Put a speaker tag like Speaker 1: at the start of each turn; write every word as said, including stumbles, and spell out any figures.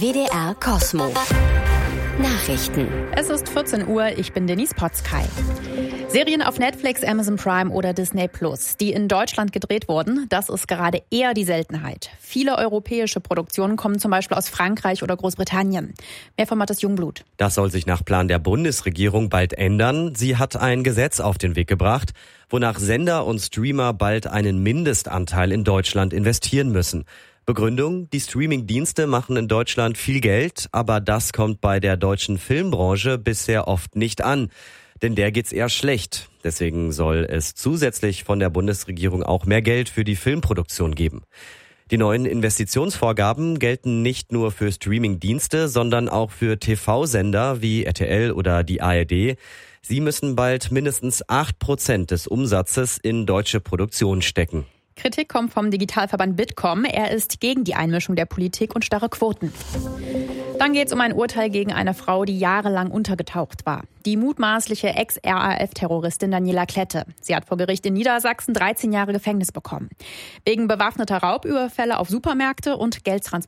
Speaker 1: W D R Kosmo. Nachrichten.
Speaker 2: Es ist vierzehn Uhr, ich bin Denise Potzkay. Serien auf Netflix, Amazon Prime oder Disney Plus, die in Deutschland gedreht wurden, das ist gerade eher die Seltenheit. Viele europäische Produktionen kommen zum Beispiel aus Frankreich oder Großbritannien. Mehr von Matthias Jungblut.
Speaker 3: Das soll sich nach Plan der Bundesregierung bald ändern. Sie hat ein Gesetz auf den Weg gebracht, wonach Sender und Streamer bald einen Mindestanteil in Deutschland investieren müssen. Begründung: Die Streaming-Dienste machen in Deutschland viel Geld, aber das kommt bei der deutschen Filmbranche bisher oft nicht an. Denn der geht's eher schlecht. Deswegen soll es zusätzlich von der Bundesregierung auch mehr Geld für die Filmproduktion geben. Die neuen Investitionsvorgaben gelten nicht nur für Streaming-Dienste, sondern auch für T V-Sender wie R T L oder die A R D. Sie müssen bald mindestens acht Prozent des Umsatzes in deutsche Produktion stecken.
Speaker 2: Kritik kommt vom Digitalverband Bitkom. Er ist gegen die Einmischung der Politik und starre Quoten. Dann geht es um ein Urteil gegen eine Frau, die jahrelang untergetaucht war. Die mutmaßliche Ex-R A F-Terroristin Daniela Klette. Sie hat vor Gericht in Niedersachsen dreizehn Jahre Gefängnis bekommen. Wegen bewaffneter Raubüberfälle auf Supermärkte und Geldtransport